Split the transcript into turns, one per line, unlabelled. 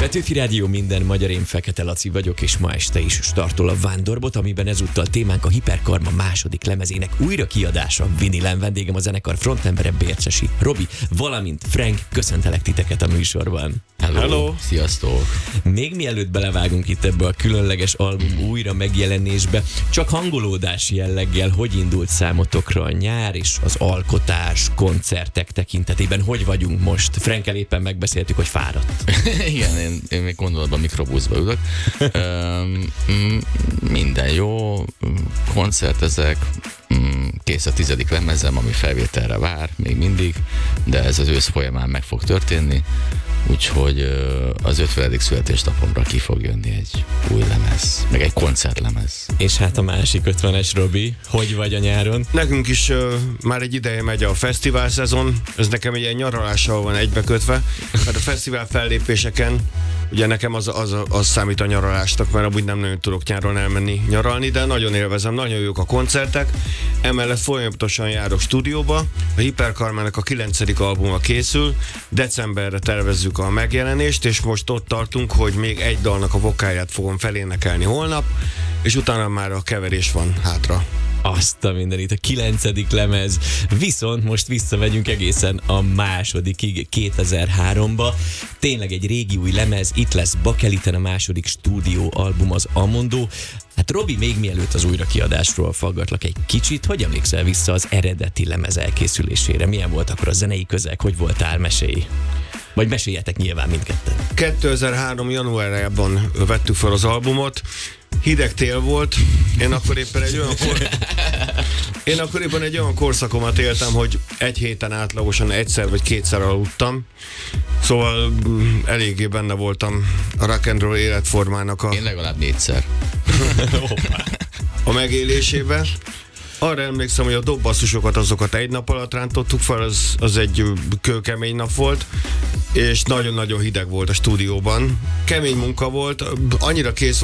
Petőfi Rádió, minden magyar, én Fekete Laci vagyok, és ma este is startol a Vándorbot, amiben ezúttal témánk a Hiperkarma második lemezének újra kiadása. Vinilán, vendégem a zenekar frontembere Bércsesi Robi, valamint Frank, köszöntelek titeket a műsorban.
Hello.
Sziasztok!
Még mielőtt belevágunk itt ebbe a különleges album újra megjelenésbe, csak hangolódás jelleggel, hogy indult számotokra a nyár és az alkotás, koncertek tekintetében? Hogy vagyunk most? Frankkel éppen megbeszéltük, hogy fáradt.
Igen, én még gondolatban mikrobuszba ülök. Minden jó, koncertezek, kész a 10. lemezem, ami felvételre vár még mindig, de ez az ősz folyamán meg fog történni, úgyhogy az 50. születésnapomra ki fog jönni egy új lemez, meg egy koncertlemez.
És hát a másik 50-es, Robi, hogy vagy a nyáron?
Nekünk is már egy ideje megy a fesztivál szezon, ez nekem egy ilyen nyaralással van egybekötve, mert a fesztivál fellépéseken ugye nekem az számít a nyaralásnak, mert amúgy nem nagyon tudok nyáron elmenni nyaralni, de nagyon élvezem, nagyon jók a koncertek. Emellett folyamatosan járok stúdióba, a Hiperkarmának a 9. albuma készül, decemberre tervezzük a megjelenést, és most ott tartunk, hogy még egy dalnak a vokáját fogom felénekelni holnap, és utána már a keverés van hátra.
Azt a mindenit, a 9. lemez. Viszont most visszamegyünk egészen a másodikig, 2003-ba. Tényleg egy régi új lemez, itt lesz Bakeliten a második stúdióalbum, az Amondó. Hát Robi, még mielőtt az újrakiadásról faggatlak egy kicsit, hogy emlékszel vissza az eredeti lemez elkészülésére? Milyen volt akkor a zenei közeg, hogy voltál, mesélj? Vagy meséljetek nyilván mindketten.
2003. januárjában vettük fel az albumot, hideg tél volt, én akkor éppen egy olyan korszakomat éltem, hogy egy héten átlagosan egyszer vagy kétszer aludtam. Szóval eléggé benne voltam a rock and roll életformának
Én legalább 4-szer.
a megélésében. Arra emlékszem, hogy a dobbasszusokat azokat egy nap alatt rántottuk fel, az egy kőkemény nap volt, és nagyon-nagyon hideg volt a stúdióban. Kemény munka volt, annyira kész